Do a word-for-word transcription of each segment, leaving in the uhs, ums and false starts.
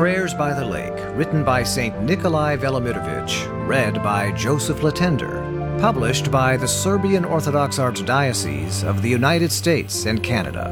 Prayers by the Lake, written by Saint Nikolai Velimirovich, read by Joseph Latender, published by the Serbian Orthodox Archdiocese of the United States and Canada.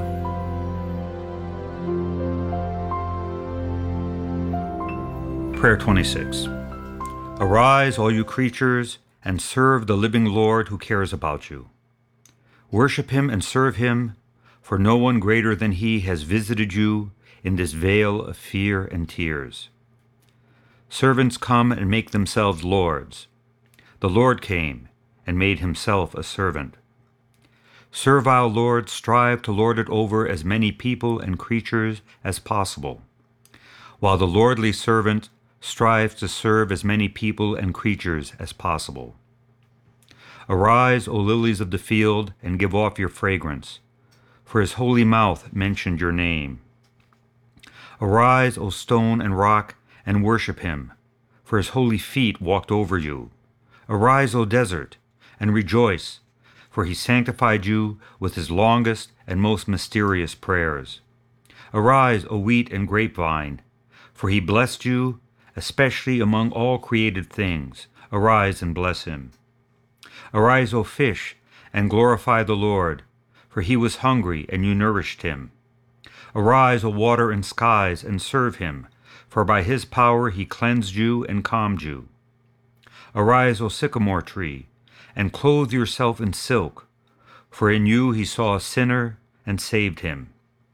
Prayer twenty-six. Arise, all you creatures, and serve the living Lord who cares about you. Worship him and serve him, for no one greater than he has visited you in this vale of fear and tears. Servants come and make themselves lords. The Lord came and made himself a servant. Servile lords strive to lord it over as many people and creatures as possible, while the lordly servant strives to serve as many people and creatures as possible. Arise, O lilies of the field, and give off your fragrance, for his holy mouth mentioned your name. Arise, O stone and rock, and worship him, for his holy feet walked over you. Arise, O desert, and rejoice, for he sanctified you with his longest and most mysterious prayers. Arise, O wheat and grapevine, for he blessed you, especially among all created things. Arise and bless him. Arise, O fish, and glorify the Lord, for he was hungry, and you nourished him. Arise, O water and skies, and serve him, for by his power he cleansed you and calmed you. Arise, O sycamore tree, and clothe yourself in silk, for in you he saw a sinner and saved him.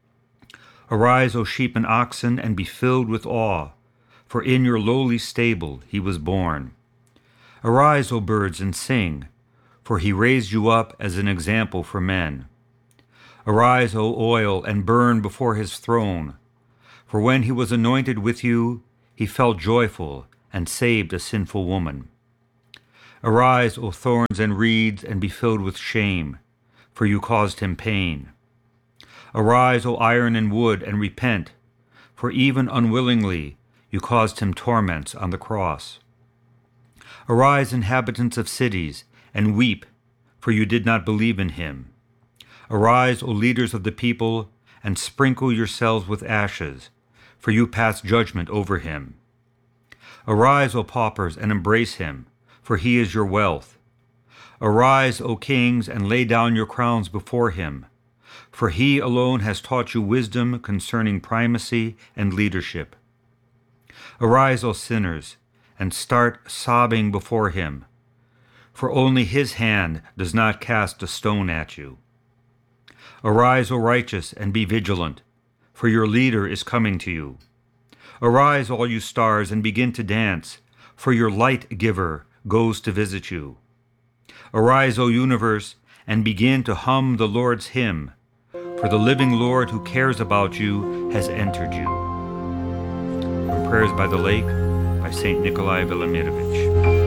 Arise, O sheep and oxen, and be filled with awe, for in your lowly stable he was born. Arise, O birds, and sing, for he raised you up as an example for men. Arise, O oil, and burn before his throne, for when he was anointed with you, he felt joyful and saved a sinful woman. Arise, O thorns and reeds, and be filled with shame, for you caused him pain. Arise, O iron and wood, and repent, for even unwillingly you caused him torments on the cross. Arise, inhabitants of cities, and weep, for you did not believe in him. Arise, O leaders of the people, and sprinkle yourselves with ashes, for you passed judgment over him. Arise, O paupers, and embrace him, for he is your wealth. Arise, O kings, and lay down your crowns before him, for he alone has taught you wisdom concerning primacy and leadership. Arise, O sinners, and start sobbing before him, for only his hand does not cast a stone at you. Arise, O righteous, and be vigilant, for your leader is coming to you. Arise, all you stars, and begin to dance, for your light giver goes to visit you. Arise, O universe, and begin to hum the Lord's hymn, for the living Lord who cares about you has entered you. From Prayers by the Lake, by Saint Nikolai Velimirovich.